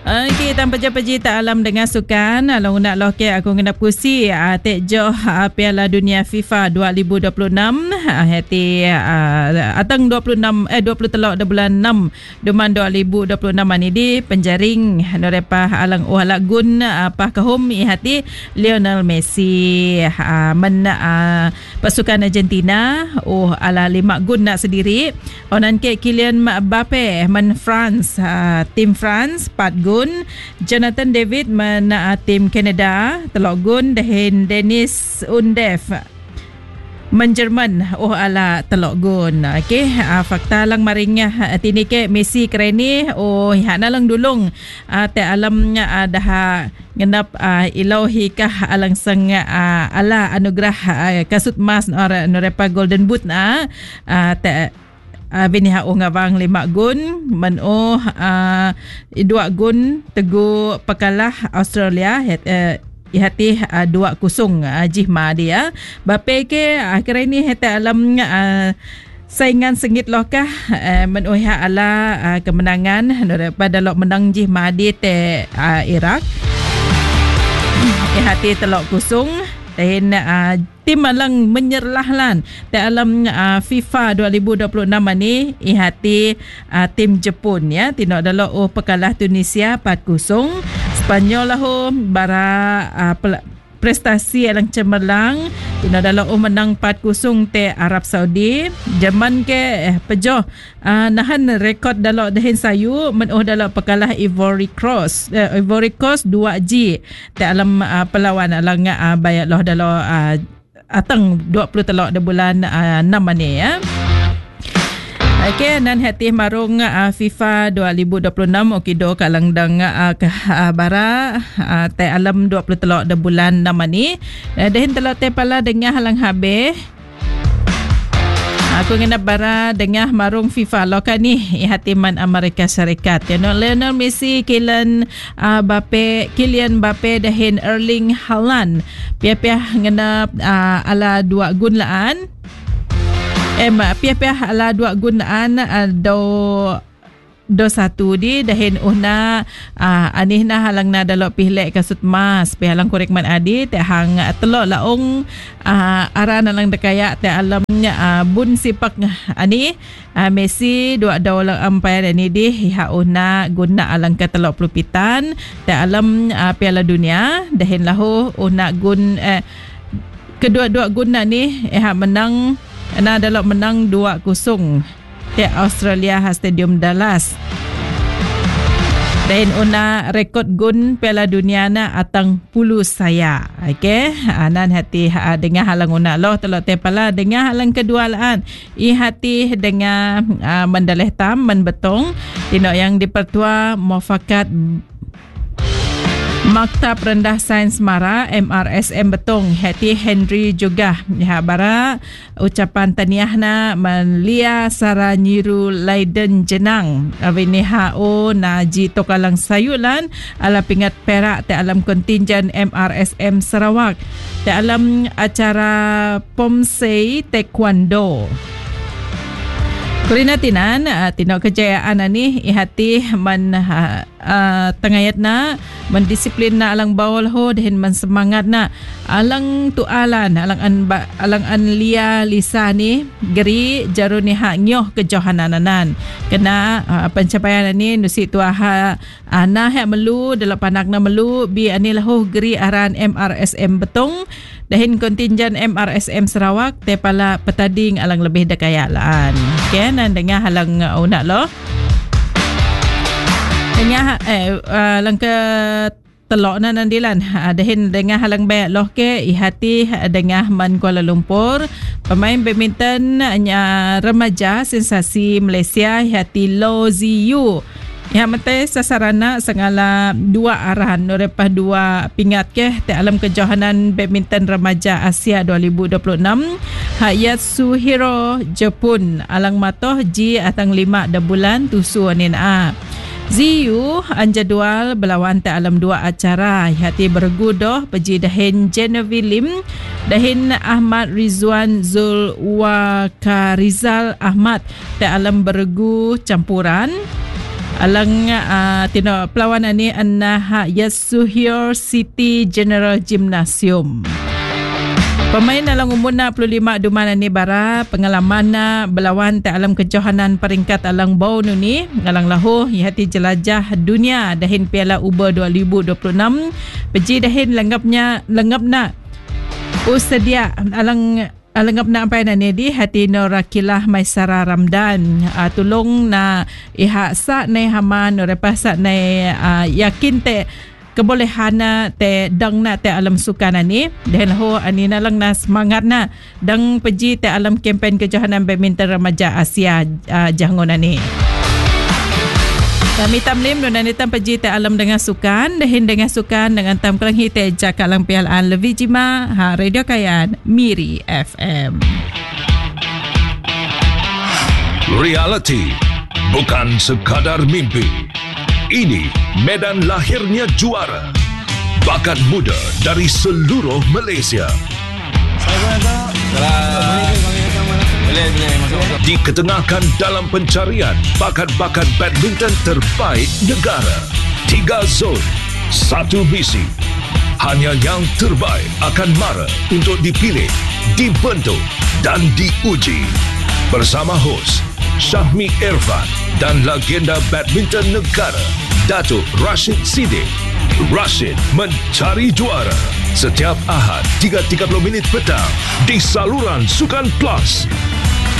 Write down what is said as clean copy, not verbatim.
Okey, tanpa japa tak alam dengan sukan. Kalau nak loke aku kena pusi tek joh Piala Dunia FIFA 2026 hati atang 20 telok de bulan 6 Duman 2026 ni di penjaring norepa alang alak gun apa kahum hati Lionel Messi men pasukan Argentina ala 5 gun nak sendiri onan ke Kylian Mbappe men France tim France 4 gun, Jonathan David men tim Canada telok gun, dahin Dennis Undev men Jerman ala telok gun. Okey, fakta lang maringah tini ke Messi kereni hana lang dulung te alam dah ngendap ilau hikah alang sang ala anugerah kasut mas norepa golden boot te biniha ngabang 5 gun men 2 gun tegu pekalah Australia hati 2-0 jihma dia Bape ke akhir ini hati alam saingan sengit lokah men ala kemenangan pada lok menang jihma di te Iraq hati telok kusung dan tim malang menyerlahlan te alam FIFA 2026 ni ihati tim Jepun ya tinok dalok pekalah Tunisia 4-0 Spanyol lah bara prestasi alang cemerlang tinok dalok menang 4-0 te Arab Saudi. Jerman ke pejoh nahan rekod dalok dahin sayu men dalok pekalah Ivory Coast 2G te alam pelawan alang bayat loh dalok atang 20 telok de bulan 6 ni ya. Okey, nan hati marung FIFA 2026 okido kalang dang ke bara te alam 20 telok de bulan 6 ni dahin telok te pala dengah halang habe aku ngenap bara dengah marung FIFA loka ni ihatiman Amerika Syarikat ya Lionel Messi, Kylian Mbappe dahin Erling Haaland piah-piah ngenap ala 2 gun laan piah-piah ala 2 gun laan do satu di dahin una anih na halang na dalok pihlek kasut mas pihalang korek man adi te hang telok laong aran lang dekaya te alamnya bun sipak ani Messi 2 daw lang umpire ni di hauna guna alang ka telok pelupitan te alam Piala Dunia dahin lahu una gun kedua-dua guna ni menang na dalok menang 2-0 te Australia Stadium Dallas. Dan una rekod gun Piala Dunia na atang pulu saya. Okey, anan hati dengan halang una loh telok te pala dengan halang kedua laan. I hati dengan mendaleh tam men betong tinok yang dipertua Mufakat Maktab Rendah Sains Mara MRSM Betong hati Henry juga bara ucapan taniahna melia sara nyiru Leiden Jenang avini HO naji tokalang sayulan ala pingat perak te alam kontinjen MRSM Sarawak te alam acara Pomsei Taekwondo Kurina tinan tinok kejayaan ni ihati man tengayat na mendisiplin na alang bawal ho dahin man semangat na alang tualan alang an lia lisa ni geri jaruni hak nyoh kejohananan kena pencapaian ni nusi tuaha ana hak melu dalam panak na melu bi anilah ho geri aran MRSM Betong dahin kontinjen MRSM Sarawak te pala petading alang lebih dekayalan ken dengan halang una lo dengan alang ke telok na nandilan dahin dengan halang bayak loh ke ihati dengan man Kuala Lumpur pemain badminton remaja sensasi Malaysia ihati Lo Ziyu yang mate sasarana sengala 2 arahan norepah 2 pingat ke te alam kejohanan badminton remaja Asia 2026 Hayat Suhiro Jepun alang matoh ji atang 5 de bulan tusu anin Ziyu anjadual berlawan te alam 2 acara hati bergudoh peji dahin Genevieve Lim dahin Ahmad Rizwan Zulwaka Rizal Ahmad te alam bergu campuran alang tino perlawanan ni anah Yasuhiro City General Gymnasium. Pemain dalam umur 65 duman ni bara pengalaman na berlawan te alam kejohanan peringkat alang bau ni ngalang lahu hati jelajah dunia dahin Piala Uber 2026 peji dahin lenggapna usadia alang na apa ni di hati Norakilah Maisara Ramdan tulong na ihasa na hama norepasa na yakin te kebolehan te dang na te alam sukan ni dan ho ani na lang na semangat na dang peji te alam kempen kejohanan badminton remaja Asia jangon ni. Kami tamlim dan nitam peji te alam dengan sukan dahin dengan sukan dengan tam kelang hite jakak lang pialaan levi jima radio kayan Miri FM. Reality bukan sekadar mimpi. Ini medan lahirnya juara. Bakat muda dari seluruh Malaysia. Diketengahkan dalam pencarian bakat-bakat badminton terbaik negara. 3 zon, 1 misi. Hanya yang terbaik akan mara untuk dipilih, dibentuk dan diuji. Bersama hos Syahmi Irfan dan legenda badminton negara Datuk Rashid Siddiq. Rashid mencari juara setiap Ahad 3.30 petang di saluran Sukan Plus